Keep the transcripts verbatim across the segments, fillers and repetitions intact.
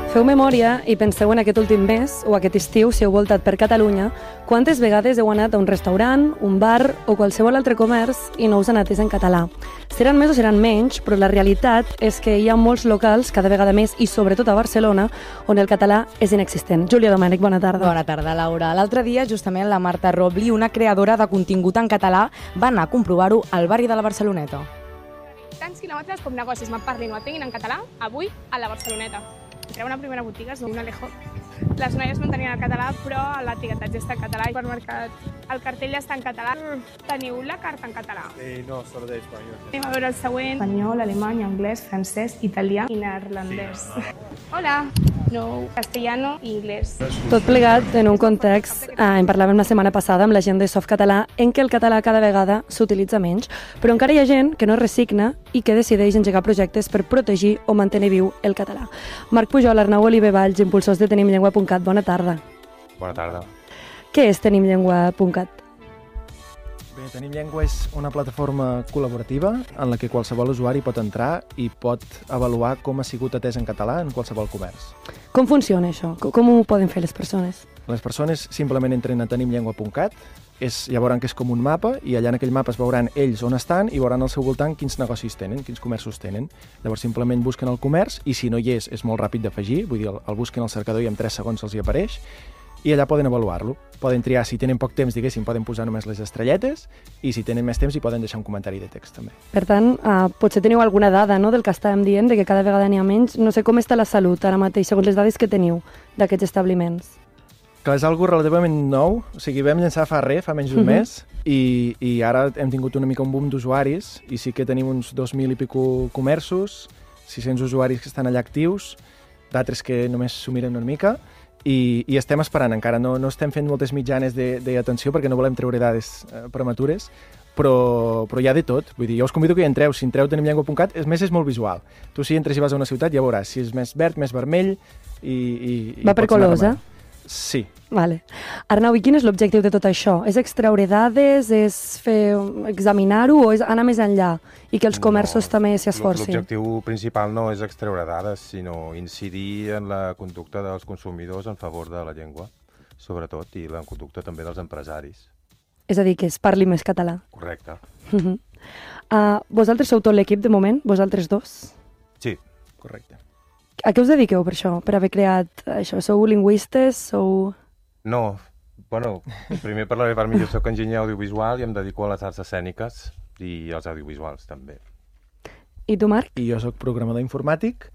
Feu memòria i penseu en aquest últim mes o aquest estiu, si heu voltat per Catalunya, quantes vegades heu anat a un restaurant, un bar o qualsevol altre comerç i no us han atès en català. Seran més o seran menys, però la realitat és que hi ha molts locals, cada vegada més, i sobretot a Barcelona, on el català és inexistent. Júlia Domènech, bona tarda. Bona tarda, Laura. L'altre dia, justament, la Marta Robli, una creadora de contingut en català, va anar a comprovar-ho al barri de la Barceloneta. Tants quilòmetres com negocis me'n parlin o atenguin en català, avui a la Barceloneta. Entreu a una primera botiga, es diu un Alejo. Les noies mantenien el català, però l'etiquetatge està en català. El supermercat, el cartell està en català. Teniu la carta en català? Eh, no, solo de espanyol. Anem a veure el següent. Espanyol, alemany, anglès, francès, italià i neerlandès. Sí. Hola. No, castellano i anglès. Tot plegat en un context, eh, en parlàvem la setmana passada amb la gent de Softcatalà, en què el català cada vegada s'utilitza menys, però encara hi ha gent que no es resigna i que decideix engegar projectes per protegir o mantenir viu el català. Marc Pujol, Arnau Oliver Valls, impulsors de tenim llengua punt cat, bona tarda. Bona tarda. Què és tenim llengua punt cat? Bé, Tenim Llengua és una plataforma col·laborativa en la que qualsevol usuari pot entrar i pot avaluar com ha sigut atès en català en qualsevol comerç. Com funciona això? Com ho poden fer les persones? Les persones simplement entren a tenim llengua punt cat, és, ja veuran que és com un mapa, i allà en aquell mapa es veuran ells on estan i veuran al seu voltant quins negocis tenen, quins comerços tenen. Llavors simplement busquen el comerç i si no hi és, és molt ràpid d'afegir, vull dir, el, el busquen al cercador i en tres segons els hi apareix, i allà poden avaluar-lo. Poden triar, si tenen poc temps, diguéssim, poden posar només les estrelletes, i si tenen més temps hi poden deixar un comentari de text també. Per tant, uh, potser teniu alguna dada, no?, del que estàvem dient, de que cada vegada n'hi ha menys. No sé com està la salut ara mateix, segons les dades que teniu d'aquests establiments. Que és algo relativament nou, o sigui, vam llançar fa res, fa menys d'un Mhm. mes, i, i ara hem tingut una mica un boom d'usuaris, i sí que tenim uns dos mil i pico comerços, sis-cents usuaris que estan allà actius, d'altres que només s'ho miren una mica, i, i estem esperant encara, no, no estem fent moltes mitjanes d'atenció perquè no volem treure dades eh, prematures, però, però hi ha de tot. Vull dir, jo us convido que hi entreu. Si entreu a tenim llengua punt cat, és més, és molt visual. Tu si entres i vas a una ciutat ja veuràs si és més verd, més vermell, i, i, i Va per pots anar colors, eh? remenant. Sí. Vale. Arnau, i quin és l'objectiu de tot això? És extreure dades, és fer examinar-ho o és anar més enllà i que els comerços No, també s'hi esforcin? L'objectiu principal no és extreure dades, sinó incidir en la conducta dels consumidors en favor de la llengua, sobretot, i la conducta també dels empresaris. És a dir, que es parli més català. Correcte. Uh -huh. uh, vosaltres sou tot l'equip de moment? Vosaltres dos? Sí. Correcte. A què us dediqueu per això? Per haver creat això? Sou lingüistes? Sou... No, bueno, primer parlaré per mi. Jo soc enginyer audiovisual i em dedico a les arts escèniques i als audiovisuals, també. I tu, Marc? I jo sóc programador informàtic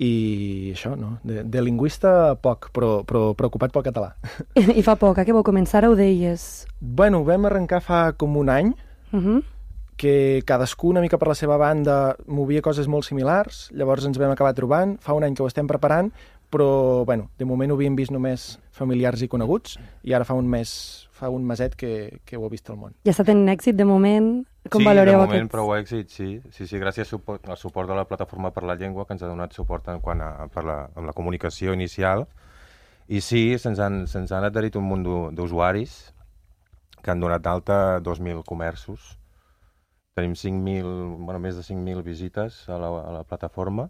i això, no? De, de lingüista poc, però, però preocupat pel català. I fa poc, a què vau començar? Ara ho deies. Bueno, vam arrencar fa com un any, Uh -huh. que cadascú una mica per la seva banda movia coses molt similars, llavors ens vam acabar trobant, fa un any que ho estem preparant, però bueno, de moment ho havíem vist només familiars i coneguts, i ara fa un mes, fa un meset que, que ho ha vist al món. Ja està tenint èxit de moment? Com sí, valoreu de moment aquests? prou èxit, sí. Sí, sí, gràcies al suport, al suport de la Plataforma per la Llengua, que ens ha donat suport en quant a, per la, amb la comunicació inicial. I sí, se'ns han, se'ns han adherit un munt d'usuaris que han donat d'alta dos mil comerços. Tenim cinc mil, bueno, més de cinc mil visites a la, a la plataforma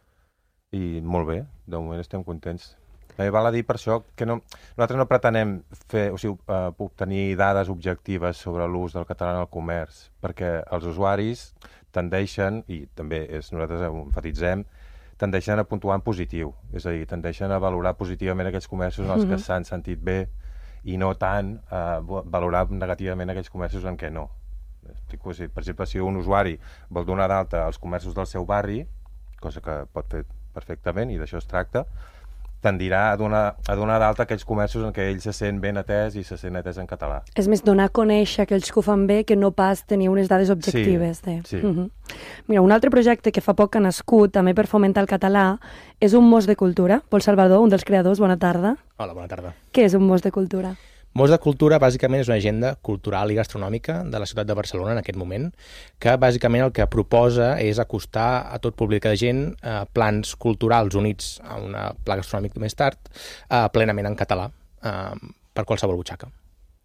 i molt bé, de moment estem contents. També val a dir per això que no, nosaltres no pretenem fer, o sigui, uh, obtenir dades objectives sobre l'ús del català en el comerç, perquè els usuaris tendeixen, i també és, nosaltres ho enfatitzem, tendeixen a puntuar en positiu, és a dir, tendeixen a valorar positivament aquells comerços en els que s'han sentit bé i no tant a uh, valorar negativament aquells comerços en què no. Per exemple, si un usuari vol donar d'alta als comerços del seu barri, cosa que pot fer perfectament, i d'això es tracta, tendirà a donar, a donar d'alta aquells comerços en què ell se sent ben atès i se sent atès en català. És més, donar a conèixer aquells que ho fan bé que no pas tenir unes dades objectives. Sí, de... sí. Uh -huh. Mira, un altre projecte que fa poc que ha nascut, també per fomentar el català, és un mos de cultura. Pol Salvador, un dels creadors, bona tarda. Hola, bona tarda. Què és un mos de cultura? Mos de Cultura, bàsicament, és una agenda cultural i gastronòmica de la ciutat de Barcelona en aquest moment, que bàsicament el que proposa és acostar a tot públic de gent eh, plans culturals units a un pla gastronòmic més tard, eh, plenament en català, eh, per qualsevol butxaca.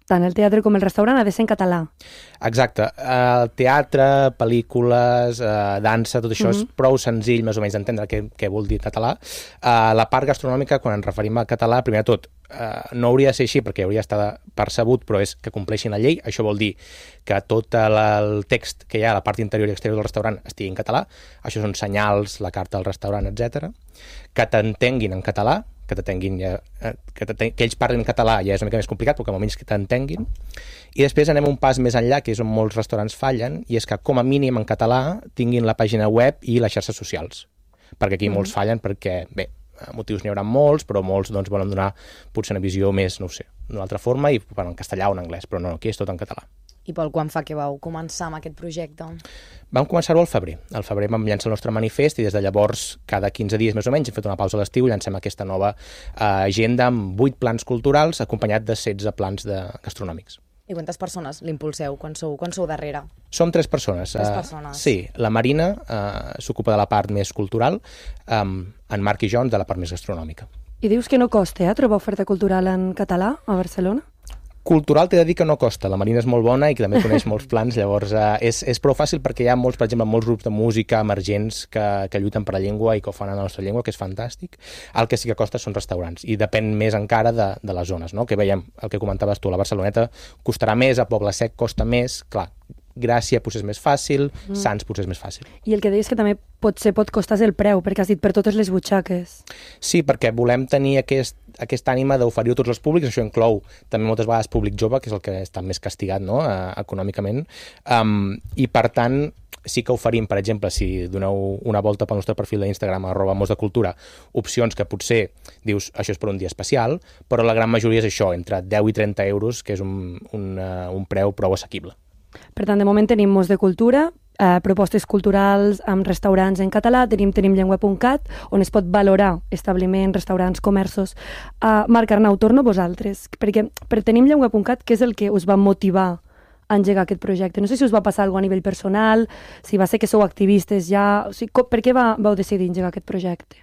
tant el teatre com el restaurant ha de ser en català. Exacte. El teatre, pel·lícules, eh, dansa, tot això mm-hmm. és prou senzill, més o menys, d'entendre què, què vol dir català. Uh, la part gastronòmica, quan ens referim al català, primer de tot, uh, no hauria de ser així perquè hauria d'estar percebut, però és que compleixin la llei. Això vol dir que tot el text que hi ha a la part interior i exterior del restaurant estigui en català. Això són senyals, la carta del restaurant, etcètera. Que t'entenguin en català, que t'entenguin, ja, que, que ells parlin en català ja és una mica més complicat, però que almenys que t'entenguin. I després anem un pas més enllà, que és on molts restaurants fallen, i és que com a mínim en català tinguin la pàgina web i les xarxes socials. Perquè aquí mm. molts fallen perquè, bé, motius n'hi haurà molts, però molts doncs, volen donar potser una visió més, no ho sé, d'una altra forma, i bueno, en castellà o en anglès, però no, aquí és tot en català. I Pol, quan fa que vau començar amb aquest projecte? Vam començar-ho al febrer. Al febrer vam llançar el nostre manifest i des de llavors, cada quinze dies més o menys, hem fet una pausa a l'estiu i llancem aquesta nova eh, agenda amb vuit plans culturals acompanyat de setze plans de gastronòmics. I quantes persones l'impulseu quan sou, quan sou darrere? Som tres persones. Tres persones. Uh, sí, la Marina uh, s'ocupa de la part més cultural, um, en Marc i jo de la part més gastronòmica. I dius que no costa, eh, trobar oferta cultural en català a Barcelona? Cultural t'he de dir que no costa, la Marina és molt bona i que també coneix molts plans, llavors eh, és, és prou fàcil perquè hi ha molts, per exemple, molts grups de música emergents que, que lluiten per la llengua i que ho fan a la nostra llengua, que és fantàstic. El que sí que costa són restaurants i depèn més encara de, de les zones, no? Que veiem, el que comentaves tu, a la Barceloneta costarà més, a Poble Sec costa més, clar, Gràcia potser és més fàcil, mm. Sants potser és més fàcil. I el que deies que també potser pot costar és el preu, perquè has dit per totes les butxaques. Sí, perquè volem tenir aquest, aquest ànima d'oferir a tots els públics, això inclou també moltes vegades públic jove, que és el que està més castigat, no?, eh, econòmicament, um, i per tant sí que oferim, per exemple, si doneu una volta pel nostre perfil d'Instagram, arroba Mos de Cultura, opcions que potser dius, això és per un dia especial, però la gran majoria és això, entre deu i trenta euros, que és un, un, uh, un preu prou assequible. Per tant, de moment tenim Mos de Cultura, eh, propostes culturals amb restaurants en català, tenim tenim llengua punt cat, on es pot valorar establiments, restaurants, comerços. Uh, Marc, Arnau, torno a vosaltres, perquè per tenim llengua punt cat, què és el que us va motivar a engegar aquest projecte? No sé si us va passar alguna cosa a nivell personal, si va ser que sou activistes ja... O sigui, com, per què va, vau decidir engegar aquest projecte?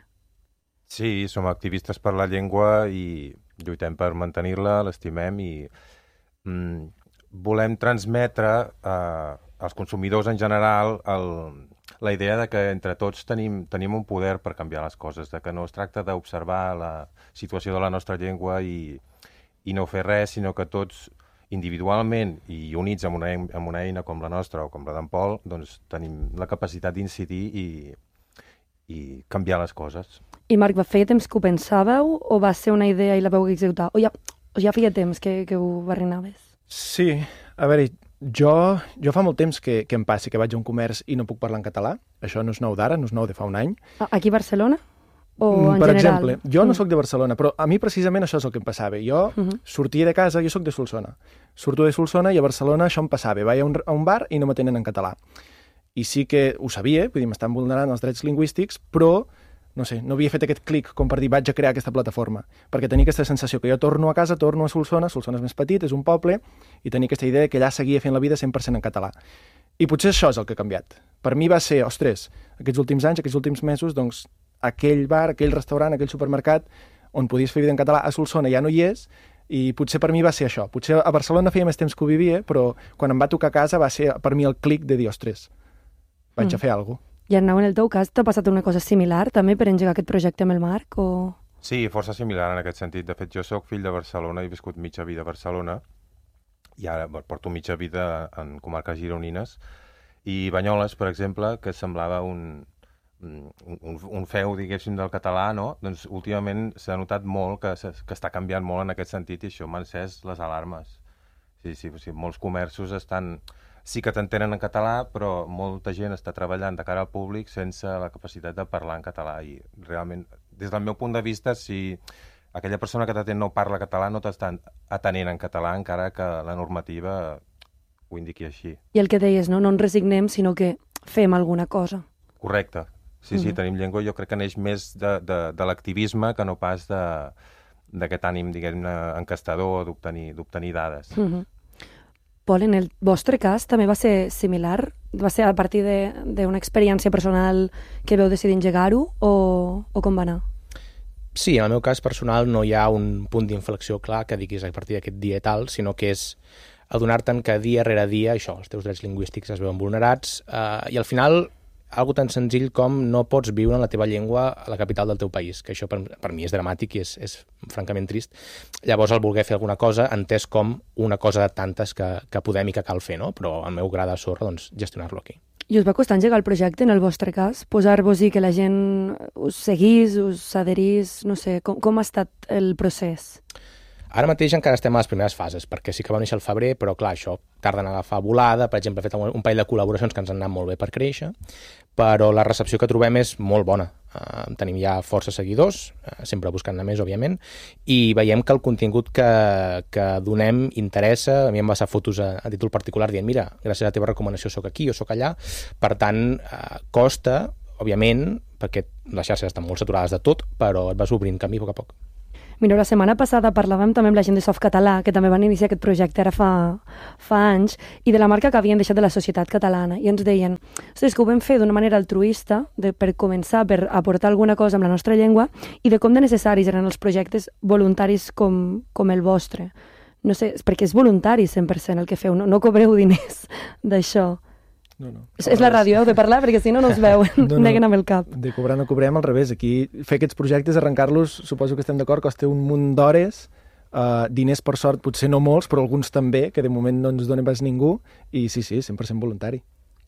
Sí, som activistes per la llengua i lluitem per mantenir-la, l'estimem i... Mm, volem transmetre eh, als consumidors en general el, la idea de que entre tots tenim, tenim un poder per canviar les coses, de que no es tracta d'observar la situació de la nostra llengua i, i no fer res, sinó que tots individualment i units amb una, amb una eina com la nostra o com la d'en Pol, doncs tenim la capacitat d'incidir i, i canviar les coses. I Marc, va feia temps que ho pensàveu o va ser una idea i la vau executar? O ja, o ja feia temps que, que ho barrinaves? Sí, a veure, jo, jo fa molt temps que, que em passi que vaig a un comerç i no puc parlar en català. Això no és nou d'ara, no és nou de fa un any. Aquí a Barcelona? O en per general? exemple, jo no sóc de Barcelona, però a mi precisament això és el que em passava. Jo uh-huh. sortia de casa, jo sóc de Solsona. Surto de Solsona i a Barcelona això em passava. Vaig a un, a un bar i no m'atenen en català. I sí que ho sabia, vull dir, m'estan vulnerant els drets lingüístics, però no sé, no havia fet aquest clic com per dir vaig a crear aquesta plataforma, perquè tenia aquesta sensació que jo torno a casa, torno a Solsona, Solsona és més petit, és un poble, i tenia aquesta idea que allà seguia fent la vida cent per cent en català. I potser això és el que ha canviat. Per mi va ser, ostres, aquests últims anys, aquests últims mesos, doncs aquell bar, aquell restaurant, aquell supermercat on podies fer vida en català a Solsona ja no hi és, i potser per mi va ser això. Potser a Barcelona feia més temps que ho vivia, però quan em va tocar a casa va ser per mi el clic de dir, ostres, vaig mm. a fer alguna cosa. I Arnau, en el teu cas, t'ha passat una cosa similar també per engegar aquest projecte amb el Marc? O... Sí, força similar en aquest sentit. De fet, jo sóc fill de Barcelona i he viscut mitja vida a Barcelona i ara porto mitja vida en comarques gironines i Banyoles, per exemple, que semblava un, un, un feu, diguéssim, del català, no? Doncs últimament s'ha notat molt que, que està canviant molt en aquest sentit i això m'ha encès les alarmes. Sí, sí, sí, molts comerços estan... Sí que t'entenen en català, però molta gent està treballant de cara al públic sense la capacitat de parlar en català i realment, des del meu punt de vista, si aquella persona que t'atén no parla català no t'està atenent en català encara que la normativa ho indiqui així. I el que deies, no? No ens resignem, sinó que fem alguna cosa. Correcte. Sí, sí, mm-hmm. Tenim llengua, jo crec que neix més de, de, de l'activisme que no pas d'aquest ànim, diguem-ne, encastador d'obtenir d'obtenir dades. Mm-hmm. Pol, en el vostre cas també va ser similar? Va ser a partir d'una experiència personal que veu decidir engegar-ho o, o com va anar? Sí, en el meu cas personal no hi ha un punt d'inflexió clar que diguis a partir d'aquest dia i tal, sinó que és adonar-te'n que dia rere dia això, els teus drets lingüístics es veuen vulnerats eh, i al final algo tan senzill com no pots viure en la teva llengua a la capital del teu país, que això per, per mi és dramàtic i és, és francament trist. Llavors el voler fer alguna cosa entès com una cosa de tantes que, que podem i que cal fer, no? Però el meu gra de sorra, doncs, gestionar-lo aquí. I us va costar engegar el projecte, en el vostre cas? Posar-vos-hi que la gent us seguís, us adherís, no sé, com, com ha estat el procés? Ara mateix encara estem a les primeres fases, perquè sí que va néixer al febrer, però clar, això tarda en agafar volada. Per exemple, he fet un parell de col·laboracions que ens han anat molt bé per créixer, però la recepció que trobem és molt bona. Uh, tenim ja força seguidors, uh, sempre buscant-ne més, òbviament, i veiem que el contingut que, que donem interessa. A mi em va passar fotos a, a títol particular dient, mira, gràcies a la teva recomanació soc aquí o soc allà. Per tant, uh, costa, òbviament, perquè les xarxes estan molt saturades de tot, però et vas obrint camí a poc a poc. Mira, la setmana passada parlàvem també amb la gent de Softcatalà, que també van iniciar aquest projecte ara fa, fa anys, i de la marca que havien deixat de la societat catalana. I ens deien, ostres, que ho vam fer d'una manera altruista, de, per començar, per aportar alguna cosa amb la nostra llengua, i de com de necessaris eren els projectes voluntaris com, com el vostre. No sé, perquè és voluntari cent per cent el que feu, no, no cobreu diners d'això. No, no. És, és la ràdio, heu de parlar, perquè si no no us veuen, no, no, neguen amb el cap. De cobrar no cobrem, al revés. Aquí fer aquests projectes, arrencar-los, suposo que estem d'acord, costa un munt d'hores, uh, diners per sort, potser no molts, però alguns també, que de moment no ens dona pas ningú, i sí, sí, cent per cent voluntari.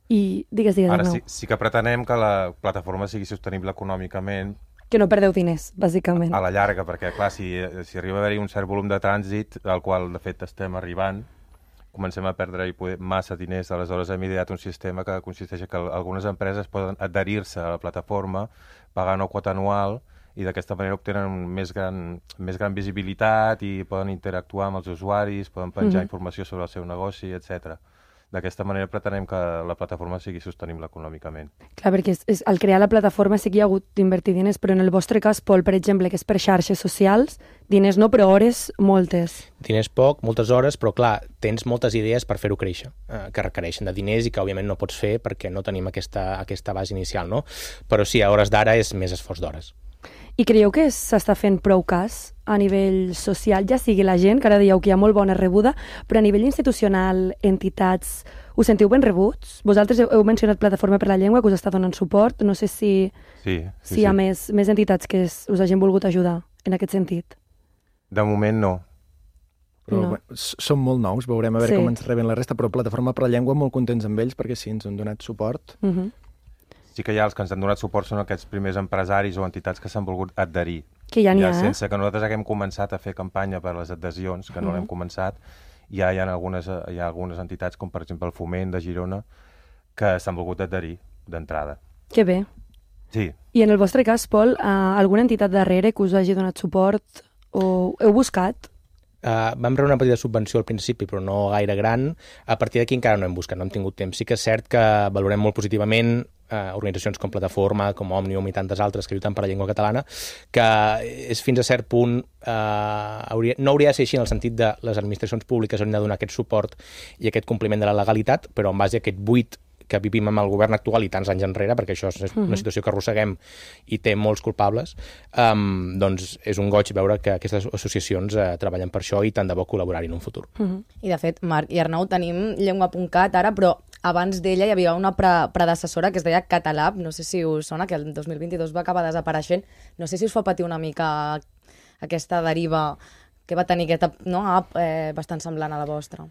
I digues, digues, Ara no. sí, sí que pretenem que la plataforma sigui sostenible econòmicament, Que no perdeu diners, bàsicament. a la llarga, perquè clar, si, si arriba a haver-hi un cert volum de trànsit, al qual de fet estem arribant, comencem a perdre-hi massa diners, aleshores hem ideat un sistema que consisteix en que algunes empreses poden adherir-se a la plataforma pagant una quota anual i d'aquesta manera obtenen més gran, més gran visibilitat i poden interactuar amb els usuaris, poden penjar Mhm. informació sobre el seu negoci, etcètera. D'aquesta manera pretenem que la plataforma sigui sostenible econòmicament. Clar, perquè és, és, al crear la plataforma sí que hi ha hagut d'invertir diners, però en el vostre cas, Pol, per exemple, que és per xarxes socials, diners no, però hores, moltes. Diners poc, moltes hores, però clar, tens moltes idees per fer-ho créixer, eh, que requereixen de diners i que òbviament no pots fer perquè no tenim aquesta, aquesta base inicial, no? Però sí, a hores d'ara és més esforç d'hores. I creieu que s'està fent prou cas a nivell social, ja sigui la gent, que ara dieu que hi ha molt bona rebuda, però a nivell institucional, entitats, us sentiu ben rebuts? Vosaltres heu, heu mencionat Plataforma per la Llengua, que us està donant suport. No sé si, Sí, sí, si hi ha sí. més, més entitats que es, us hagin volgut ajudar en aquest sentit. De moment no. Però No. no. Som molt nous, veurem a veure Sí. sí. com ens reben la resta, però Plataforma per la Llengua molt contents amb ells perquè sí, ens han donat suport. Uh -huh. Sí que ja els que ens han donat suport són aquests primers empresaris o entitats que s'han volgut adherir. Que ja n'hi ja, ha, eh? sense que nosaltres haguem començat a fer campanya per les adhesions, que no Mhm. l'hem començat, ja hi ha, algunes, hi ha algunes entitats, com per exemple el Foment de Girona, que s'han volgut adherir d'entrada. Que bé. Sí, I en el vostre cas, Pol, uh, alguna entitat darrere que us hagi donat suport o heu buscat? Uh, vam rebre una petita subvenció al principi, però no gaire gran. A partir d'aquí encara no hem buscat, no hem tingut temps. Sí que és cert que valorem molt positivament uh, organitzacions com Plataforma, com Òmnium i tantes altres que lluiten per la llengua catalana, que és fins a cert punt, uh, hauria, no hauria de ser així en el sentit de les administracions públiques haurien de donar aquest suport i aquest compliment de la legalitat, però en base a aquest buit que vivim amb el govern actual i tants anys enrere, perquè això és una situació que arrosseguem i té molts culpables, um, doncs és un goig veure que aquestes associacions uh, treballen per això i tant de bo col·laborar-hi en un futur. Uh -huh. I de fet, Marc i Arnau, tenim llengua punt cat ara, però abans d'ella hi havia una pre predecessora que es deia Catalab, no sé si us sona, que el dos mil vint-i-dos va acabar desapareixent. No sé si us fa patir una mica aquesta deriva que va tenir aquesta no, app eh, bastant semblant a la vostra.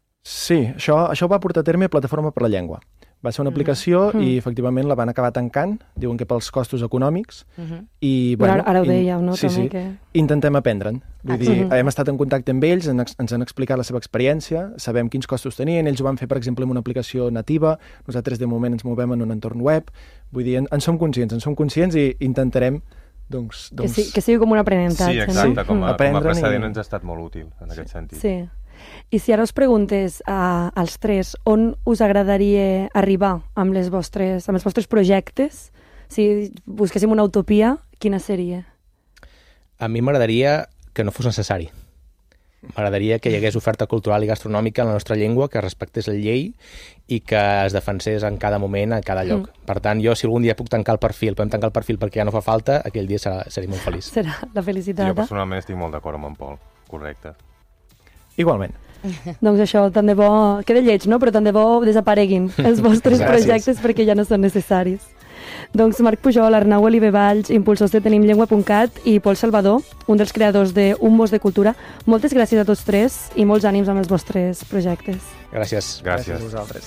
Sí, això, això ho va portar a terme Plataforma per la Llengua. Va ser una aplicació Mm. i efectivament la van acabar tancant, diuen que pels costos econòmics, Uh -huh. i Però bueno, ara, ara ho in- dèieu, no? Sí, també sí. que... Intentem aprendre'n. Vull dir, Mhm. hem estat en contacte amb ells, ens, ens han explicat la seva experiència, sabem quins costos tenien, ells ho van fer, per exemple, amb una aplicació nativa, nosaltres de moment ens movem en un entorn web, vull dir, en, en som conscients, en som conscients i intentarem, doncs... Que, doncs sí, que sigui com un aprenentatge, sí exacte, no? com, a, com a Aprendre'n precedent i- ens ha estat molt útil en aquest sentit. Sí. I si ara us preguntés a, als tres on us agradaria arribar amb, les vostres, amb els vostres projectes, si busquéssim una utopia, quina seria? A mi m'agradaria que no fos necessari. M'agradaria que hi hagués oferta cultural i gastronòmica en la nostra llengua, que respectés la llei i que es defensés en cada moment, en cada lloc. Mm. Per tant, jo, si algun dia puc tancar el perfil, podem tancar el perfil perquè ja no fa falta, aquell dia serà, seré molt feliç. Serà la felicitat. Jo personalment estic molt d'acord amb en Pol. Correcte. Igualment. Doncs això, tant de bo... Queda lleig, no? Però tant de bo desapareguin els vostres projectes perquè ja no són necessaris. Doncs Marc Pujol, Arnau Oliver Valls, impulsors de tenim llengua punt cat i Pol Salvador, un dels creadors de Un Bosc de Cultura. Moltes gràcies a tots tres i molts ànims amb els vostres projectes. Gràcies. Gràcies. Gràcies a vosaltres.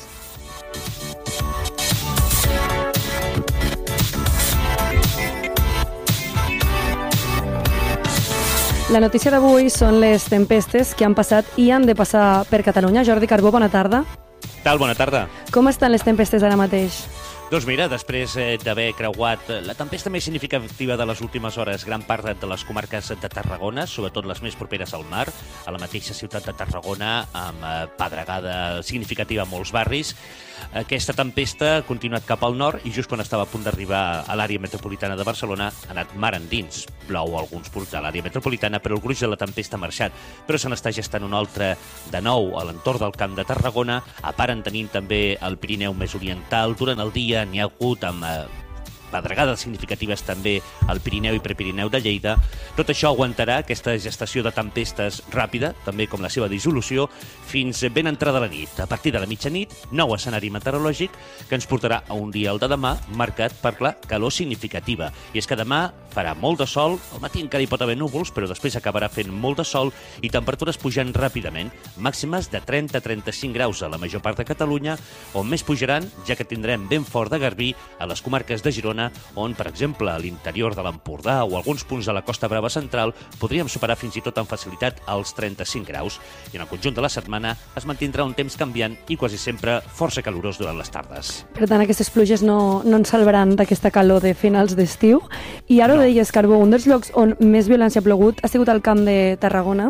La notícia d'avui són les tempestes que han passat i han de passar per Catalunya. Jordi Carbó, bona tarda. Tal, bona tarda. Com estan les tempestes ara mateix? Doncs mira, després eh, d'haver creuat la tempesta més significativa de les últimes hores, gran part de les comarques de Tarragona, sobretot les més properes al mar, a la mateixa ciutat de Tarragona, amb eh, pedregada significativa a molts barris, aquesta tempesta ha continuat cap al nord i just quan estava a punt d'arribar a l'àrea metropolitana de Barcelona ha anat mar endins. Plou a alguns punts de l'àrea metropolitana, però el gruix de la tempesta ha marxat. Però se n'està gestant una altra de nou a l'entorn del Camp de Tarragona, a part en tenim també el Pirineu més oriental. Durant el dia n'hi ha hagut amb eh, pedregades significatives també al Pirineu i Prepirineu de Lleida. Tot això aguantarà aquesta gestació de tempestes ràpida, també com la seva dissolució, fins ben entrada la nit. A partir de la mitjanit, nou escenari meteorològic que ens portarà a un dia, el de demà, marcat per la calor significativa. I és que demà farà molt de sol, al matí encara hi pot haver núvols, però després acabarà fent molt de sol i temperatures pujant ràpidament, màximes de trenta a trenta-cinc graus a la major part de Catalunya, on més pujaran, ja que tindrem vent fort de garbí a les comarques de Girona, on, per exemple, a l'interior de l'Empordà o alguns punts de la Costa Brava central podríem superar fins i tot amb facilitat els trenta-cinc graus. I en el conjunt de la setmana es mantindrà un temps canviant i quasi sempre força calorós durant les tardes. Per tant, aquestes pluges no, no ens salvaran d'aquesta calor de finals d'estiu. I ara no. Ho deies, Carbó, un dels llocs on més violència ha plogut ha sigut al Camp de Tarragona.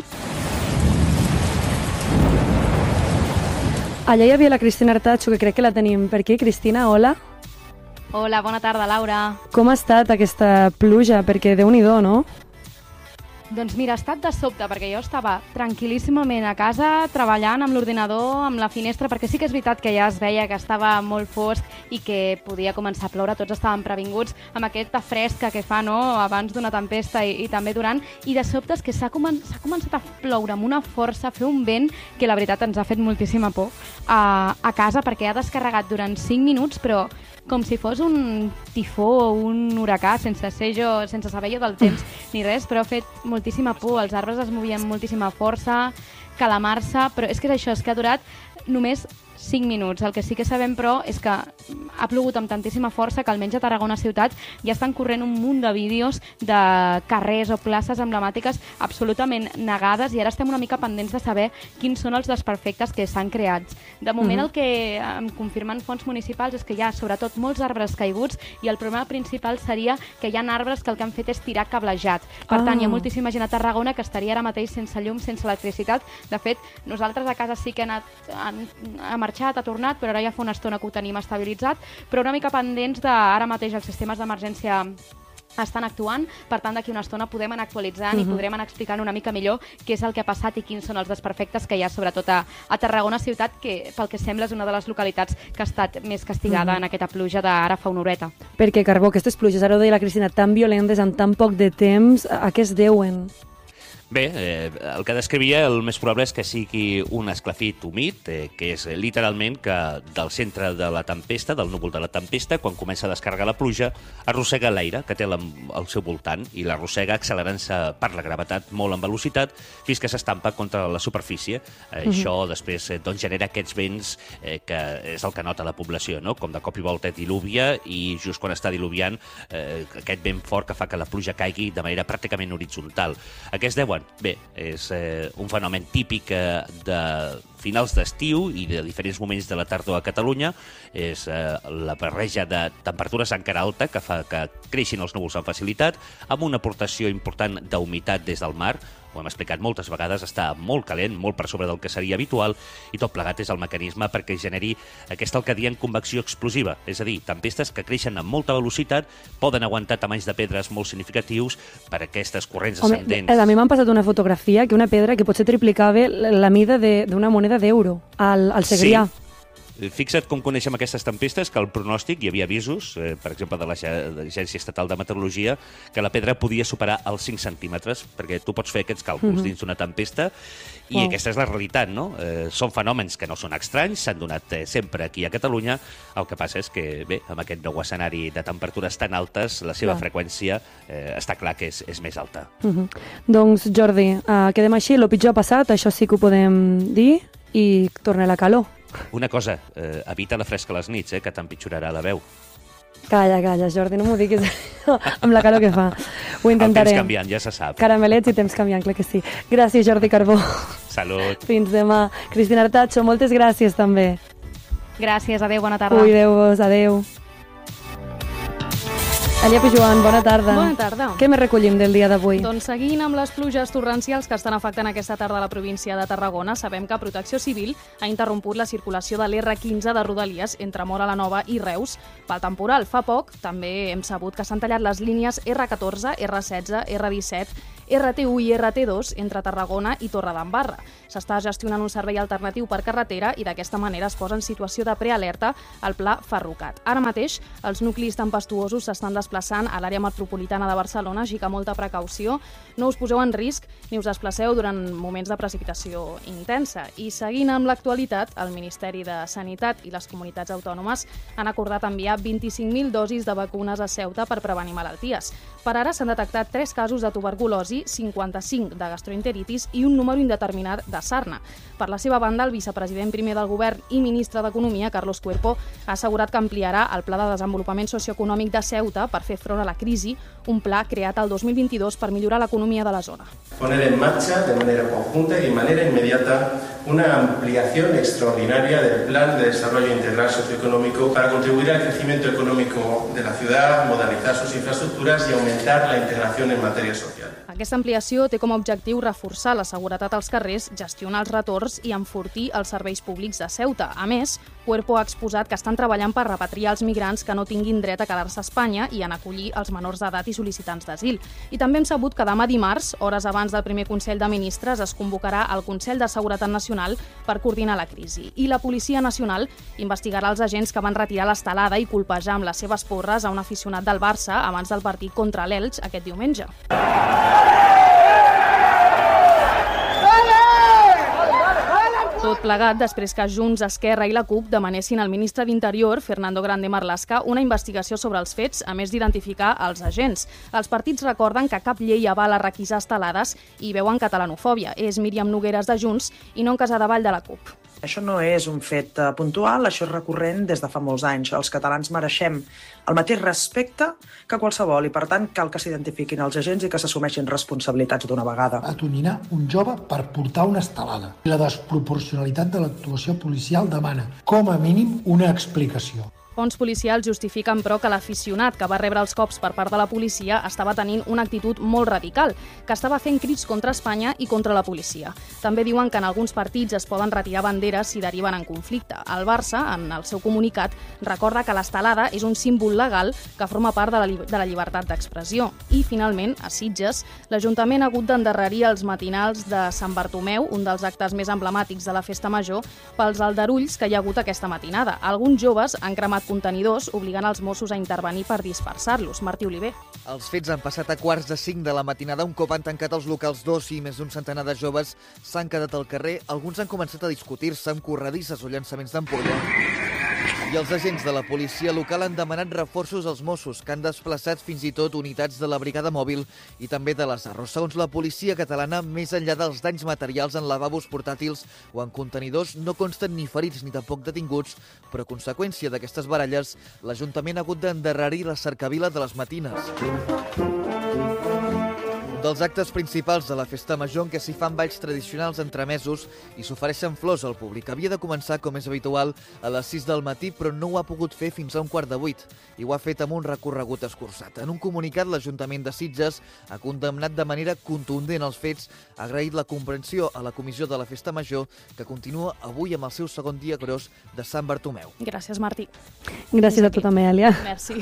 Allà hi havia la Cristina Artacho, que crec que la tenim per aquí. Cristina, hola. Hola, bona tarda, Laura. Com ha estat aquesta pluja? Perquè Déu-n'hi-do, no? Doncs mira, ha estat de sobte, perquè jo estava tranquil·líssimament a casa, treballant amb l'ordinador, amb la finestra, perquè sí que és veritat que ja es veia que estava molt fosc i que podia començar a ploure, tots estàvem previnguts amb aquesta fresca que fa, no?, abans d'una tempesta i, i també durant, i de sobte és que s'ha comen s'ha començat a ploure amb una força, a fer un vent que la veritat ens ha fet moltíssima por a, a casa, perquè ha descarregat durant cinc minuts, però com si fos un tifó o un huracà, sense ser jo, sense saber jo del temps ni res, però ha fet moltíssima por, els arbres es movien amb moltíssima força, calamar-se, però és que és això, és que ha durat només cinc minuts. El que sí que sabem, però, és que ha plogut amb tantíssima força que almenys a Tarragona ciutat ja estan corrent un munt de vídeos de carrers o places emblemàtiques absolutament negades i ara estem una mica pendents de saber quins són els desperfectes que s'han creat. De moment mm-hmm. el que em confirmen fonts municipals és que hi ha sobretot molts arbres caiguts i el problema principal seria que hi ha arbres que el que han fet és tirar cablejat. Per ah. tant, hi ha moltíssima gent a Tarragona que estaria ara mateix sense llum, sense electricitat. De fet, nosaltres a casa sí que hem anat a marxat, ha tornat, però ara ja fa una estona que ho tenim estabilitzat, però una mica pendents de ara mateix els sistemes d'emergència estan actuant, per tant d'aquí una estona podem anar actualitzant uh-huh. i podrem anar explicant una mica millor què és el que ha passat i quins són els desperfectes que hi ha sobretot a, a Tarragona ciutat, que pel que sembla és una de les localitats que ha estat més castigada uh-huh. en aquesta pluja d'ara fa una horeta. Perquè, Carbó, aquestes pluges, ara ho deia la Cristina, tan violentes en tan poc de temps, a què es deuen? Bé, eh, el que descrivia el més probable és que sigui un esclafit humit, eh, que és literalment que del centre de la tempesta, del núvol de la tempesta, quan comença a descarregar la pluja, arrossega l'aire que té al seu voltant i l'arrossega accelerant-se per la gravetat molt en velocitat fins que s'estampa contra la superfície. Eh, uh-huh. Això després eh, doncs, genera aquests vents eh, que és el que nota la població, no? Com de cop i volta diluvia i just quan està diluviant eh, aquest vent fort que fa que la pluja caigui de manera pràcticament horitzontal. A què es deuen? Bé, és eh, un fenomen típic eh, de finals d'estiu i de diferents moments de la tardor a Catalunya. És eh, la barreja de temperatures encara alta que fa que creixin els núvols amb facilitat, amb una aportació important d'humitat des del mar, ho hem explicat moltes vegades, està molt calent, molt per sobre del que seria habitual, i tot plegat és el mecanisme perquè generi aquesta el que diem convecció explosiva, és a dir, tempestes que creixen amb molta velocitat, poden aguantar tamanys de pedres molt significatius per aquestes corrents Home, ascendents. a mi m'han passat una fotografia que una pedra que potser triplicava la mida d'una moneda d'euro al, al Segrià. Sí. Fixa't com coneixem aquestes tempestes, que el pronòstic, hi havia avisos, eh, per exemple, de l'Agència Estatal de Meteorologia, que la pedra podia superar els cinc centímetres, perquè tu pots fer aquests càlculs mm-hmm. dins d'una tempesta, i wow. aquesta és la realitat, no? Eh, són fenòmens que no són estranys, s'han donat eh, sempre aquí a Catalunya, el que passa és que, bé, amb aquest nou escenari de temperatures tan altes, la seva clar. freqüència eh, està clar que és, és més alta. Mm-hmm. Doncs, Jordi, uh, quedem així, el pitjor ha passat, això sí que ho podem dir, i torna la calor. Una cosa, eh, evita la fresca a les nits, eh, que t'empitjorarà la veu. Calla, calla, Jordi, no m'ho diguis amb la calor que fa. Ho intentaré. El temps canviant, ja se sap. Caramelets i temps canviant, clar que sí. Gràcies, Jordi Carbó. Salut. Fins demà. Cristina Artacho, moltes gràcies també. Gràcies, adeu, bona tarda. Cuideu-vos, adeu. Elia Pijuan, bona tarda. Bona tarda. Què més recollim del dia d'avui? Doncs seguint amb les pluges torrencials que estan afectant aquesta tarda a la província de Tarragona, sabem que Protecció Civil ha interromput la circulació de l'erre quinze de Rodalies entre Móra la Nova i Reus pel temporal. Fa poc també hem sabut que s'han tallat les línies erre catorze, erre setze, erre disset, erre te u i erre te dos entre Tarragona i Torredembarra. S'està gestionant un servei alternatiu per carretera i d'aquesta manera es posa en situació de prealerta al Pla Ferrocat. Ara mateix, els nuclis tempestuosos s'estan desplaçant a l'àrea metropolitana de Barcelona, així que molta precaució. No us poseu en risc ni us desplaceu durant moments de precipitació intensa. I seguint amb l'actualitat, el Ministeri de Sanitat i les comunitats autònomes han acordat enviar vint-i-cinc mil dosis de vacunes a Ceuta per prevenir malalties. Per ara s'han detectat tres casos de tuberculosi, cinquanta-cinc de gastroenteritis i un número indeterminat de sarna. Per la seva banda, el vicepresident primer del govern i ministre d'Economia, Carlos Cuerpo, ha assegurat que ampliarà el Pla de Desenvolupament Socioeconòmic de Ceuta per fer front a la crisi, un pla creat el dos mil vint-i-dos per millorar l'economia de la zona. Poner en marcha de manera conjunta y de manera inmediata una ampliación extraordinaria del Plan de Desarrollo Integral Socioeconómico para contribuir al crecimiento económico de la ciudad, modernizar sus infraestructuras y aumentar la integración en materia social. Aquesta ampliació té com a objectiu reforçar la seguretat als carrers, gestionar els retorns i enfortir els serveis públics de Ceuta. A més, Cuerpo ha exposat que estan treballant per repatriar els migrants que no tinguin dret a quedar-se a Espanya i en acollir els menors d'edat i sol·licitants d'asil. I també hem sabut que demà dimarts, hores abans del primer Consell de Ministres, es convocarà el Consell de Seguretat Nacional per coordinar la crisi. I la Policia Nacional investigarà els agents que van retirar l'estelada i colpejar amb les seves porres a un aficionat del Barça abans del partit contra l'Elx aquest diumenge. Tot plegat després que Junts, Esquerra i la CUP demanessin al ministre d'Interior, Fernando Grande Marlaska, una investigació sobre els fets, a més d'identificar els agents. Els partits recorden que cap llei avala requisar estelades i veuen catalanofòbia. És Míriam Nogueras de Junts i no en Casadevall de la CUP. Això no és un fet puntual, això és recurrent des de fa molts anys. Els catalans mereixem el mateix respecte que qualsevol i, per tant, cal que s'identifiquin els agents i que s'assumeixin responsabilitats d'una vegada. Atonyinar un jove per portar una estelada. La desproporcionalitat de l'actuació policial demana, com a mínim, una explicació. Fonts policials justifiquen, però, que l'aficionat que va rebre els cops per part de la policia estava tenint una actitud molt radical, que estava fent crits contra Espanya i contra la policia. També diuen que en alguns partits es poden retirar banderes si deriven en conflicte. El Barça, en el seu comunicat, recorda que l'estelada és un símbol legal que forma part de la, de la llibertat d'expressió. I, finalment, a Sitges, l'Ajuntament ha hagut d'endarrerir els matinals de Sant Bartomeu, un dels actes més emblemàtics de la Festa Major, pels aldarulls que hi ha hagut aquesta matinada. Alguns joves han cremat contenidors, obligant els Mossos a intervenir per dispersar-los. Martí Oliver. Els fets han passat a quarts de cinc de la matinada. Un cop han tancat els locals d'oci i més d'un centenar de joves s'han quedat al carrer. Alguns han començat a discutir-se amb corredisses o llançaments d'ampolla. I els agents de la policia local han demanat reforços als Mossos, que han desplaçat fins i tot unitats de la brigada mòbil i també de les Arros. Segons la policia catalana, més enllà dels danys materials en lavabos portàtils o en contenidors, no consten ni ferits ni tampoc detinguts, però a conseqüència d'aquestes baralles, l'Ajuntament ha hagut d'endarrerir la cercavila de les matines. Un dels actes principals de la Festa Major en què s'hi fan balls tradicionals entremesos i s'ofereixen flors al públic. Havia de començar, com és habitual, a les sis del matí, però no ho ha pogut fer fins a un quart de vuit, i ho ha fet amb un recorregut escurçat. En un comunicat, l'Ajuntament de Sitges ha condemnat de manera contundent els fets, ha agraït la comprensió a la Comissió de la Festa Major, que continua avui amb el seu segon dia gros de Sant Bartomeu. Gràcies, Martí. Gràcies a tu també, Èlia. Merci.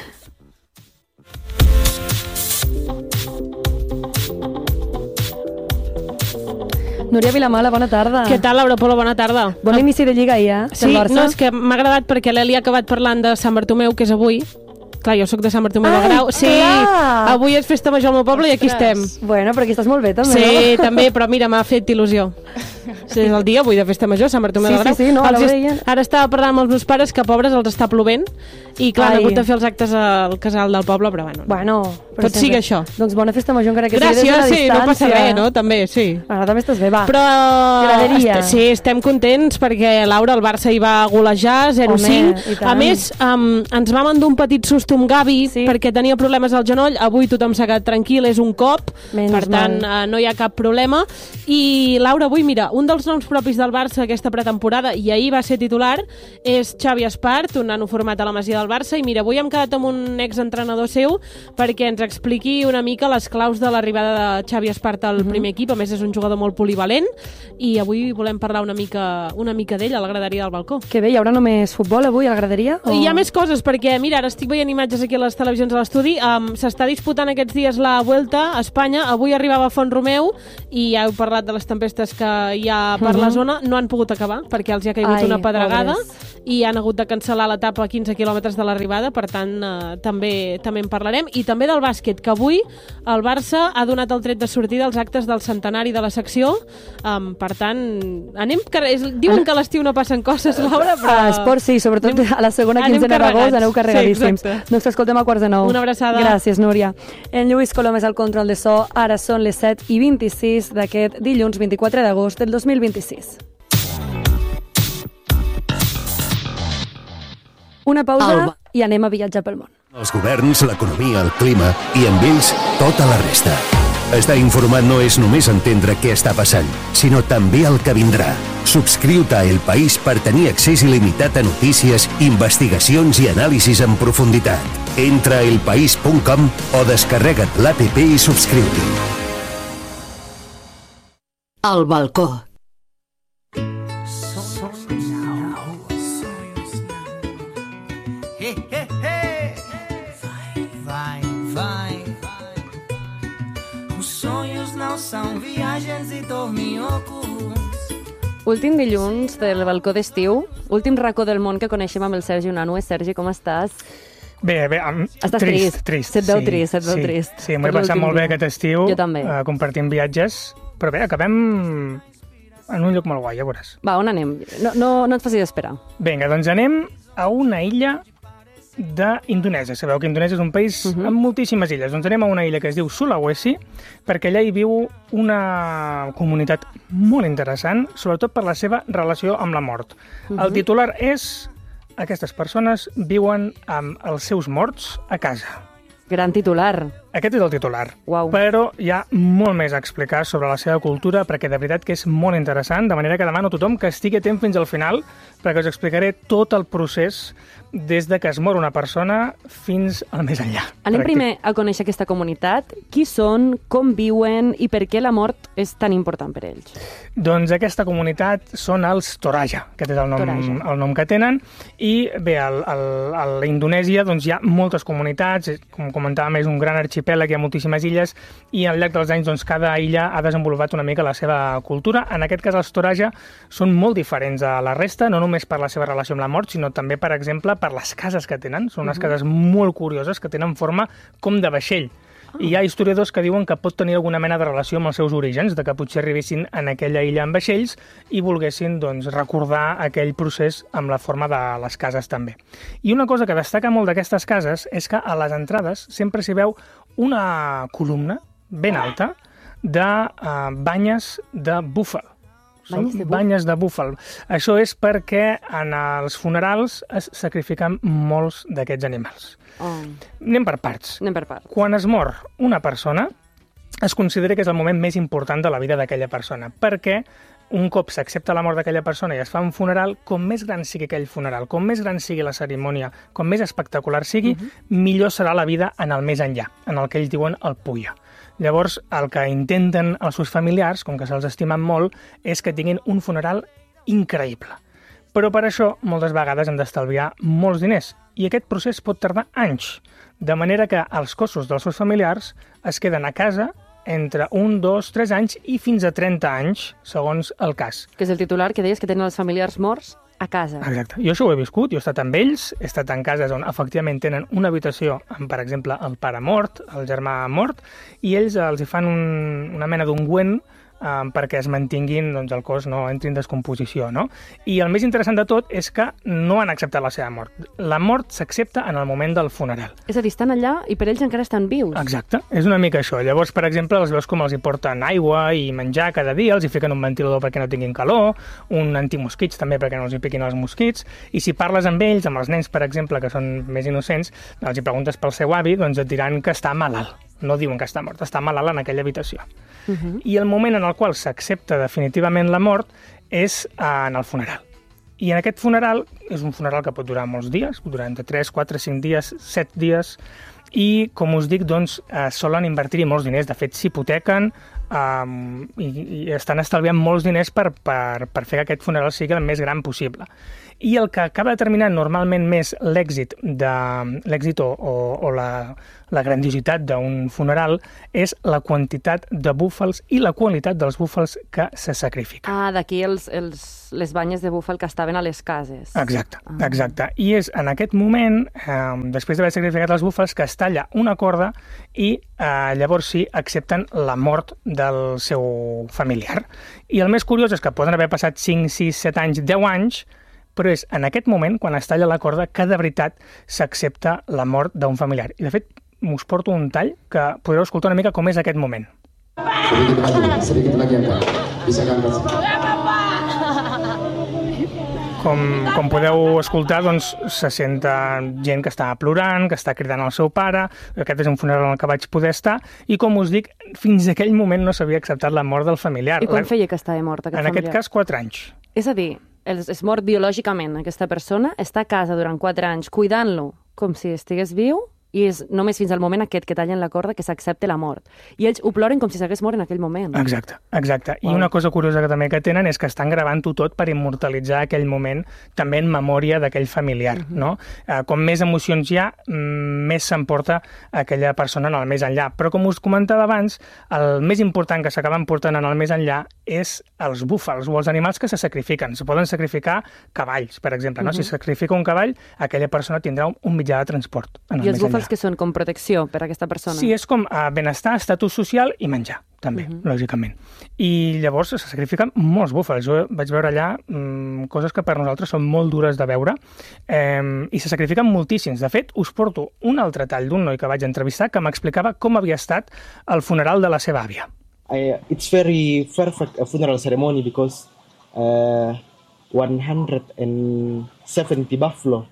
Núria Vilamala, bona tarda. Què tal, Laura Polo? Bona tarda. Bon inici de Lliga ja, sí, del Barça. No, és que m'ha agradat perquè l'Eli ha acabat parlant de Sant Bartomeu, que és avui. Clar, jo sóc de Sant Bartomeu de Grau. Sí, clar. Avui és festa major al meu poble. Ostres. I aquí estem. Bueno, però aquí estàs molt bé, també. Sí, no? També, però mira, m'ha fet il·lusió. Sí, és el dia avui de festa major, Sant Bartomeu sí, de Grau. Sí, sí, no, ara, est... ara estava parlant amb els meus pares que, pobres, els està plovent i, clar, Ai. han hagut de fer els actes al casal del poble, però bueno. Bueno, però tot sigui això. Doncs bona festa major, encara que Gràcies, sigui des de la sí, distància. no passa res, no? També, sí. Ara també estàs bé, va. Però Graderia. Est sí, estem contents perquè, Laura, el Barça hi va golejar zero cinc. A més, um, ens vam endur un petit susto amb Gavi sí. perquè tenia problemes al genoll. Avui tothom s'ha quedat tranquil, és un cop, Menys per tant, uh, no hi ha cap problema. I, Laura, avui, mira, un dels noms propis del Barça aquesta pretemporada, i ahir va ser titular, és Xavi Espart, un nano format a la Masia del Barça, i mira, avui hem quedat amb un exentrenador seu perquè ens expliqui una mica les claus de l'arribada de Xavi Espart al uh -huh. primer equip. A més, és un jugador molt polivalent, i avui volem parlar una mica, una mica d'ell a la graderia del balcó. Que bé, hi haurà només futbol avui a la graderia? O... Hi ha més coses, perquè, mira, ara estic veient imatges aquí a les televisions de l'estudi, um, s'està disputant aquests dies la Vuelta a Espanya, avui arribava a Font-romeu, i ja heu parlat de les tempestes que hi ha per uh -huh. la zona, no han pogut acabar, perquè els hi ha caigut Ai, una pedregada, pobres. I han hagut de cancel·lar l'etapa a quinze quilòmetres de l'arribada, per tant, eh, també també en parlarem. I també del bàsquet, que avui el Barça ha donat el tret de sortida als actes del centenari de la secció, um, per tant, anem... Diuen que a l'estiu no passen coses, Laura, però... A esport sí, sobretot anem, a la segona quinzena d'agost aneu carregadíssims. Sí, doncs escoltem a quarts de nou. Una abraçada. Gràcies, Núria. En Lluís Colom és el control de so, ara són les set i vint-i-sis d'aquest dilluns vint-i-quatre d'agost del dos mil vint-i-sis. Una pausa Alba. I anem a viatjar pel món. Els governs, l'economia, el clima i amb ells tota la resta. Estar informat no és només entendre què està passant, sinó també el que vindrà. Subscriu-te a El País per tenir accés il·limitat a notícies, investigacions i anàlisis en profunditat. Entra a elpaís punt com o descarrega't l'app i subscriu-t'hi. El balcó. Últim dilluns del balcó d'estiu, últim racó del món que coneixem amb el Sergi Unanue. Sergi, com estàs? Bé, bé, um, estàs trist, trist. trist. Se't veu sí, trist, se't veu sí, trist. Sí, m'ho he passat molt bé aquest estiu. Jo també. Uh, compartint viatges, però bé, acabem en un lloc molt guai, ja veuràs. Va, on anem? No, no, no et facis esperar. Vinga, doncs anem a una illa d'Indonèsia. Sabeu que Indonèsia és un país uh -huh. amb moltíssimes illes. Doncs anem a una illa que es diu Sulawesi, perquè allà hi viu una comunitat molt interessant, sobretot per la seva relació amb la mort. Uh -huh. El titular és: aquestes persones viuen amb els seus morts a casa. Gran titular. Aquest és el titular. Uau. Però hi ha molt més a explicar sobre la seva cultura, perquè de veritat que és molt interessant, de manera que demano a tothom que estigui atent fins al final, perquè us explicaré tot el procés des de que es mor una persona fins al més enllà. Anem primer a conèixer aquesta comunitat. Qui són, com viuen i per què la mort és tan important per ells? Doncs aquesta comunitat són els Toraja, aquest és el nom, el nom que tenen, i bé, al, al, a la Indonèsia doncs, hi ha moltes comunitats, com comentàvem, és un gran arxipèlag, hi ha moltíssimes illes, i al llarg dels anys doncs, cada illa ha desenvolupat una mica la seva cultura. En aquest cas, els Toraja són molt diferents a la resta, no només per la seva relació amb la mort, sinó també, per exemple, per les cases que tenen. Són unes cases molt curioses que tenen forma com de vaixell. I hi ha historiadors que diuen que pot tenir alguna mena de relació amb els seus orígens, de que potser arribessin en aquella illa amb vaixells i volguessin doncs, recordar aquell procés amb la forma de les cases també. I una cosa que destaca molt d'aquestes cases és que a les entrades sempre s'hi veu una columna ben alta de uh, banyes de búfal. Banyes de, banyes de búfal. Això és perquè en els funerals es sacrifiquen molts d'aquests animals. Oh. Anem per parts. Anem per parts. Quan es mor una persona, es considera que és el moment més important de la vida d'aquella persona, perquè un cop s'accepta la mort d'aquella persona i es fa un funeral, com més gran sigui aquell funeral, com més gran sigui la cerimònia, com més espectacular sigui, uh-huh. millor serà la vida en el més enllà, en el que ells diuen el puya. Llavors, el que intenten els seus familiars, com que se'ls estimen molt, és que tinguin un funeral increïble. Però per això, moltes vegades han d'estalviar molts diners, i aquest procés pot tardar anys, de manera que els cossos dels seus familiars es queden a casa entre un, dos, tres anys i fins a trenta anys, segons el cas. Que és el titular que deies que tenen els familiars morts a casa. Exacte. Jo això ho he viscut, jo he estat amb ells, he estat en cases on efectivament tenen una habitació amb, per exemple, el pare mort, el germà mort, i ells els hi fan un, una mena d'ungüent Um, perquè es mantinguin, doncs, el cos no entri en descomposició, no? I el més interessant de tot és que no han acceptat la seva mort. La mort s'accepta en el moment del funeral. És a dir, estan allà i per ells encara estan vius. Exacte, és una mica això. Llavors, per exemple, els veus com els hi porten aigua i menjar cada dia, els hi fiquen un ventilador perquè no tinguin calor, un antimosquits també perquè no els hi piquin els mosquits, i si parles amb ells, amb els nens, per exemple, que són més innocents, els hi preguntes pel seu avi, doncs et diran que està malalt. No diuen que està mort, està malalt en aquella habitació. Uh-huh. I el moment en el qual s'accepta definitivament la mort és en el funeral. I en aquest funeral, és un funeral que pot durar molts dies, pot durar entre tres, quatre, cinc dies, set dies, i, com us dic, doncs, eh, solen invertir-hi molts diners. De fet, s'hipotequen um, i, i estan estalviant molts diners per, per, per fer que aquest funeral sigui el més gran possible. I el que acaba determinant normalment més l'èxit de l'èxit o, o, o la, la grandiositat d'un funeral és la quantitat de búfals i la qualitat dels búfals que se sacrifiquen. Ah, d'aquí els, els, les banyes de búfal que estaven a les cases. Exacte, ah. exacte. I és en aquest moment, eh, després d'haver sacrificat els búfals, que es talla una corda i eh, llavors sí accepten la mort del seu familiar. I el més curiós és que poden haver passat cinc, sis, set anys, deu anys, però és en aquest moment, quan es talla la corda, que de veritat s'accepta la mort d'un familiar. I, de fet, us porto un tall que podreu escoltar una mica com és aquest moment. Com, com podeu escoltar, doncs, se senta gent que està plorant, que està cridant al seu pare, aquest és un funeral en el que vaig poder estar, i com us dic, fins aquell moment no s'havia acceptat la mort del familiar. I quan feia que estava mort aquest en familiar? En aquest cas, quatre anys. És a dir, és mort biològicament, aquesta persona, està a casa durant quatre anys cuidant-lo com si estigués viu, i és només fins al moment aquest que tallen la corda que s'accepta la mort. I ells ho ploren com si s'hagués mort en aquell moment. Exacte, exacte. Wow. I una cosa curiosa que també que tenen és que estan gravant-ho tot per immortalitzar aquell moment també en memòria d'aquell familiar, uh-huh. no? Eh, com més emocions hi ha, més s'emporta aquella persona en el més enllà. Però com us comentava abans, el més important que s'acaben portant en el més enllà és els búfals o els animals que se sacrifiquen. Se poden sacrificar cavalls, per exemple. No? Uh-huh. Si se sacrifica un cavall, aquella persona tindrà un, un mitjà de transport en el I els més búfals enllà. Que són com protecció per a aquesta persona. Sí, és com uh, benestar, estatus social i menjar, també, uh-huh. lògicament. I llavors se sacrifiquen molts búfals. Jo vaig veure allà um, coses que per nosaltres són molt dures de veure um, i se sacrifiquen moltíssims. De fet, us porto un altre tall d'un noi que vaig entrevistar que m'explicava com havia estat el funeral de la seva àvia. I, it's very perfect a funeral ceremony because uh, one hundred seventy buffalo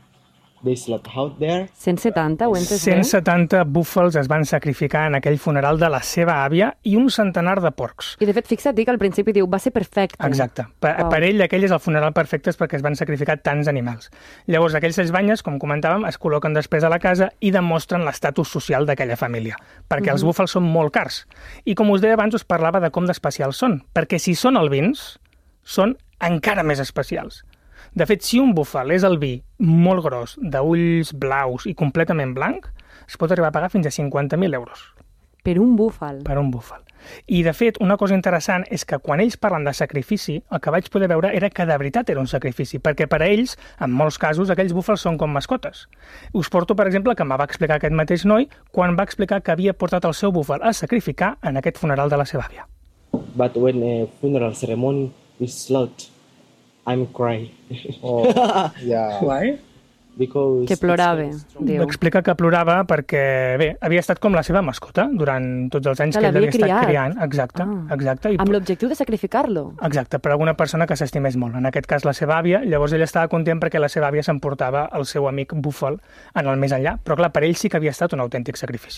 cent setanta, ho entes cent setanta búfals es van sacrificar en aquell funeral de la seva àvia i un centenar de porcs. I de fet, fixa't que al principi diu, va ser perfecte. Exacte. Per, wow. per ell, aquell és el funeral perfecte perquè es van sacrificar tants animals. Llavors, aquells ses banyes, com comentàvem, es col·loquen després a la casa i demostren l'estatus social d'aquella família, perquè uh-huh. els búfals són molt cars. I com us deia abans, us parlava de com d'especials són, perquè si són albins, són encara més especials. De fet, si un búfal és albí molt gros, d'ulls blaus i completament blanc, es pot arribar a pagar fins a cinquanta mil euros. Per un búfal? Per un búfal. I, de fet, una cosa interessant és que quan ells parlen de sacrifici, el que vaig poder veure era que de veritat era un sacrifici, perquè per a ells, en molts casos, aquells búfals són com mascotes. Us porto, per exemple, que em va explicar aquest mateix noi quan va explicar que havia portat el seu búfal a sacrificar en aquest funeral de la seva àvia. But when a funeral ceremony is slaughtered, I'm crying. Oh, yeah. Why? Because que plorava, diu. Explica que plorava perquè, bé, havia estat com la seva mascota durant tots els anys que, que ell havia estat criant. Exacte, ah. exacte. I amb l'objectiu de sacrificar-lo. Exacte, per alguna persona que s'estimés molt. En aquest cas, la seva àvia. Llavors ell estava content perquè la seva àvia s'emportava el seu amic búfal en el més enllà. Però clar, per ell sí que havia estat un autèntic sacrifici.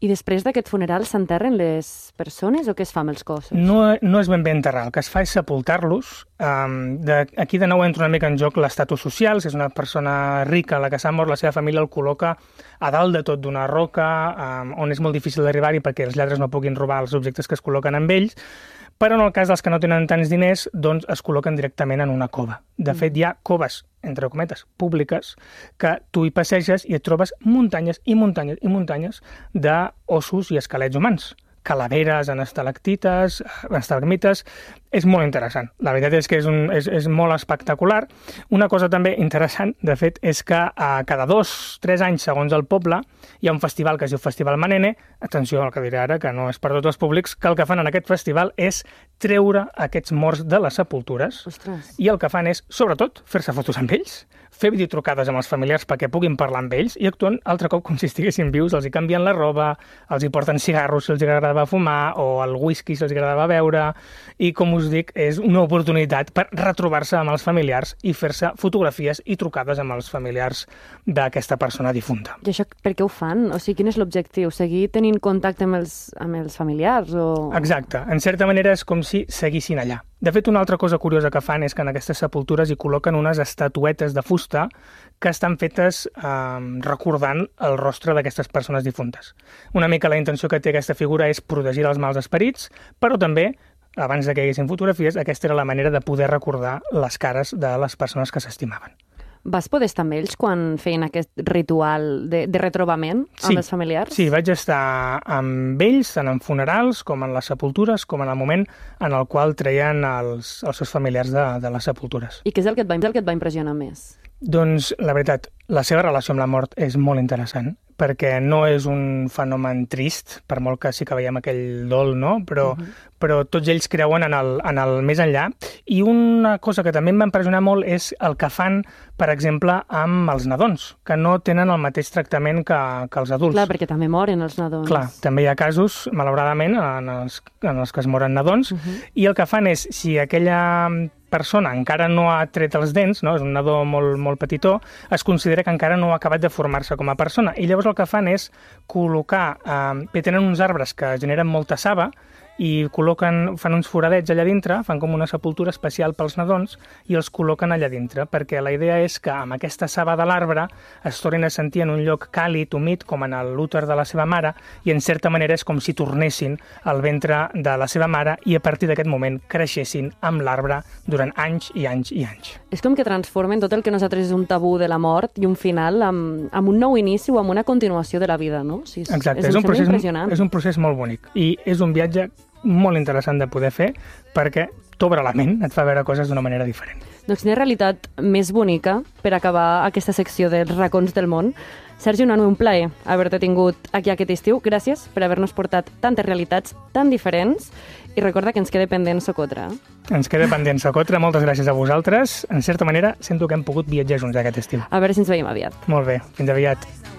I després d'aquest funeral s'enterren les persones o què es fa amb els cossos? No, no és ben bé enterrar, el que es fa és sepultar-los. Um, de, aquí de nou entra una mica en joc l'estatus social, si és una persona rica la que s'ha mort, la seva família el col·loca a dalt de tot d'una roca, um, on és molt difícil d'arribar-hi perquè els lladres no puguin robar els objectes que es col·loquen amb ells, però en el cas dels que no tenen tants diners, doncs es col·loquen directament en una cova. De fet, hi ha coves, entre cometes, públiques, que tu hi passeges i et trobes muntanyes i muntanyes i muntanyes d'ossos i esquelets humans. Calaveres en estalactites, en estalagmites, és molt interessant. La veritat és que és, un, és, és molt espectacular. Una cosa també interessant, de fet, és que a cada dos, tres anys, segons el poble, hi ha un festival que es diu Festival Manene, atenció al que diré ara, que no és per tots els públics, que el que fan en aquest festival és treure aquests morts de les sepultures. Ostres. I el que fan és, sobretot, fer-se fotos amb ells, fer videotrucades amb els familiars perquè puguin parlar amb ells i actuen altre cop com si estiguessin vius, els hi canvien la roba, els hi porten cigarros si els agradava fumar o el whisky si els agradava beure i, com us dic, és una oportunitat per retrobar-se amb els familiars i fer-se fotografies i trucades amb els familiars d'aquesta persona difunta. I això per què ho fan? O sigui, quin és l'objectiu? Seguir tenint contacte amb els, amb els familiars? O... Exacte. En certa manera és com si seguissin allà. De fet, una altra cosa curiosa que fan és que en aquestes sepultures hi col·loquen unes estatuetes de fusta que estan fetes eh, recordant el rostre d'aquestes persones difuntes. Una mica la intenció que té aquesta figura és protegir els mals esperits, però també, abans de que hi haguessin fotografies, aquesta era la manera de poder recordar les cares de les persones que s'estimaven. Vas poder estar amb ells quan feien aquest ritual de, de retrobament amb sí, els familiars? Sí, vaig estar amb ells, tant en funerals com en les sepultures, com en el moment en el qual treien els, els seus familiars de, de les sepultures. I què és el que et va, el que et va impressionar més? Doncs, la veritat, la seva relació amb la mort és molt interessant, perquè no és un fenomen trist, per molt que sí que veiem aquell dol, no? Però, uh-huh. però tots ells creuen en el, en el més enllà. I una cosa que també em va impressionar molt és el que fan, per exemple, amb els nadons, que no tenen el mateix tractament que, que els adults. Clar, perquè també moren els nadons. Clar, també hi ha casos, malauradament, en els, en els que es moren nadons, uh-huh. i el que fan és, si aquella persona encara no ha tret els dents, no? És un nadó molt, molt petitó, es considera que encara no ha acabat de formar-se com a persona. I llavors el que fan és col·locar... Eh, tenen uns arbres que generen molta saba i col·loquen, fan uns foradets allà dintre, fan com una sepultura especial pels nadons i els col·loquen allà dintre, perquè la idea és que amb aquesta saba de l'arbre es tornin a sentir en un lloc càlid, humit, com en l'úter de la seva mare, i en certa manera és com si tornessin al ventre de la seva mare i a partir d'aquest moment creixessin amb l'arbre durant anys i anys i anys. És com que transformen tot el que nosaltres és un tabú de la mort i un final amb, amb un nou inici o amb una continuació de la vida, no? O sigui, exacte, és, és, un procés, impressionant. és un procés molt bonic i és un viatge molt interessant de poder fer perquè t'obre la ment, et fa veure coses d'una manera diferent. Doncs quina realitat més bonica per acabar aquesta secció dels racons del món. Sergi Unanue, un plaer haver-te tingut aquí aquest estiu. Gràcies per haver-nos portat tantes realitats tan diferents i recorda que ens queda pendent Socotra. Ens queda pendent Socotra, moltes gràcies a vosaltres. En certa manera, sento que hem pogut viatjar junts aquest estiu. A veure si ens veiem aviat. Molt bé, fins aviat.